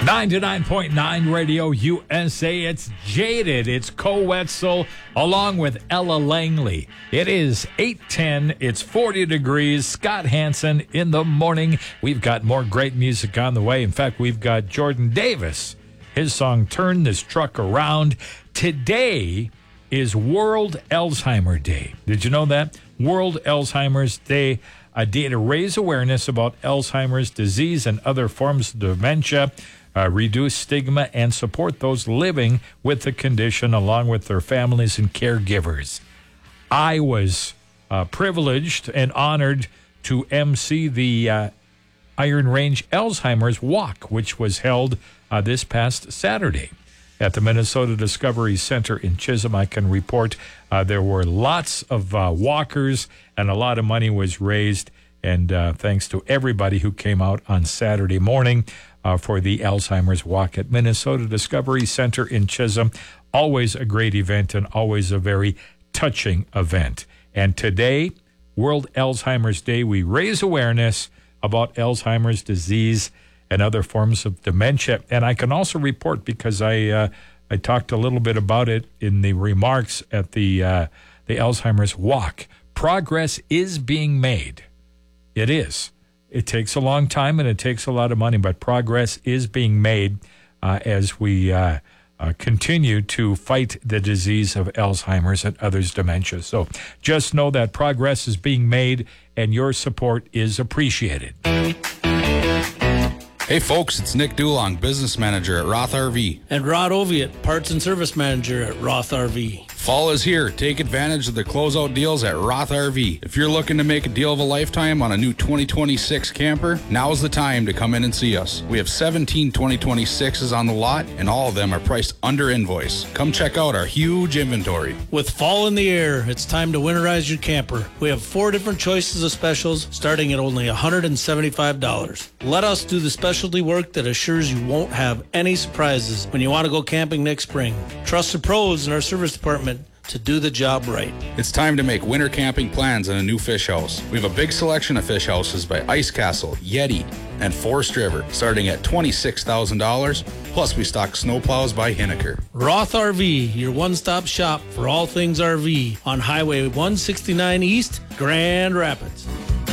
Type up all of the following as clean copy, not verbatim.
99.9 Radio USA. It's Jaded. It's Co Wetzel along with Ella Langley. It is 8:10. It's 40 degrees. Scott Hansen in the morning. We've got more great music on the way. In fact, we've got Jordan Davis. His song, Turn This Truck Around. Today is World Alzheimer's Day. Did you know that? World Alzheimer's Day. A day to raise awareness about Alzheimer's disease and other forms of dementia, reduce stigma, and support those living with the condition along with their families and caregivers. I was privileged and honored to MC the Iron Range Alzheimer's Walk, which was held this past Saturday at the Minnesota Discovery Center in Chisholm. I can report there were lots of walkers and a lot of money was raised. And thanks to everybody who came out on Saturday morning for the Alzheimer's Walk at Minnesota Discovery Center in Chisholm. Always a great event and always a very touching event. And today, World Alzheimer's Day, we raise awareness about Alzheimer's disease and other forms of dementia. And I can also report, because I talked a little bit about it in the remarks at the Alzheimer's Walk. Progress is being made. It is. It takes a long time and it takes a lot of money, but progress is being made as we continue to fight the disease of Alzheimer's and others' dementia. So just know that progress is being made and your support is appreciated. Hey folks, it's Nick Dulong, business manager at Roth RV. And Rod Oviatt, parts and service manager at Roth RV. Fall is here. Take advantage of the closeout deals at Roth RV. If you're looking to make a deal of a lifetime on a new 2026 camper, now's the time to come in and see us. We have 17 2026s on the lot, and all of them are priced under invoice. Come check out our huge inventory. With fall in the air, it's time to winterize your camper. We have 4 different choices of specials starting at only $175. Let us do the specialty work that assures you won't have any surprises when you want to go camping next spring. Trust the pros in our service department to do the job right. It's time to make winter camping plans in a new fish house. We have a big selection of fish houses by Ice Castle, Yeti, and Forest River, starting at $26,000. Plus, we stock snowplows by Hinneker. Roth RV, your one-stop shop for all things RV on Highway 169 East, Grand Rapids.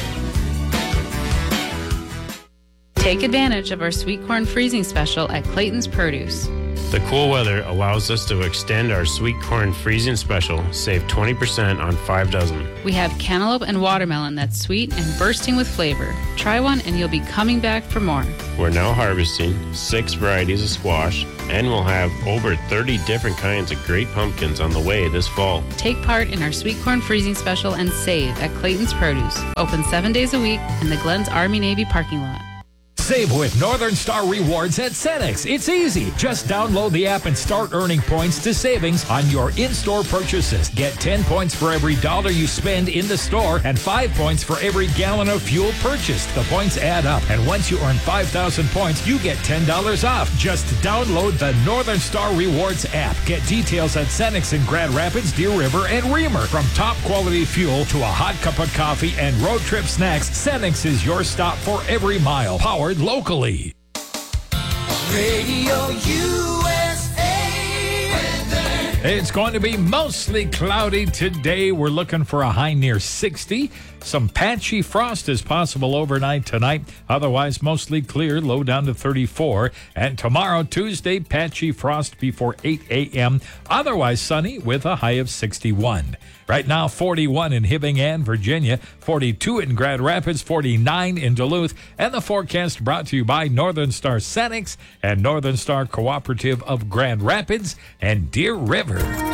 Take advantage of our sweet corn freezing special at Clayton's Produce. The cool weather allows us to extend our sweet corn freezing special, save 20% on 5 dozen. We have cantaloupe and watermelon that's sweet and bursting with flavor. Try one and you'll be coming back for more. We're now harvesting 6 varieties of squash, and we'll have over 30 different kinds of great pumpkins on the way this fall. Take part in our sweet corn freezing special and save at Clayton's Produce. Open 7 days a week in the Glens Army-Navy parking lot. Save with Northern Star Rewards at Cenex. It's easy. Just download the app and start earning points to savings on your in-store purchases. Get 10 points for every dollar you spend in the store and 5 points for every gallon of fuel purchased. The points add up, and once you earn 5,000 points, you get $10 off. Just download the Northern Star Rewards app. Get details at Cenex in Grand Rapids, Deer River, and Reamer. From top quality fuel to a hot cup of coffee and road trip snacks, Cenex is your stop for every mile. Powered locally. Radio USA. It's going to be mostly cloudy today. We're looking for a high near 60. Some patchy frost is possible overnight tonight. Otherwise, mostly clear, low down to 34. And tomorrow, Tuesday, patchy frost before 8 a.m. Otherwise, sunny with a high of 61. Right now, 41 in Hibbing and Virginia, 42 in Grand Rapids, 49 in Duluth. And the forecast brought to you by Northern Star Cenex and Northern Star Cooperative of Grand Rapids and Deer River.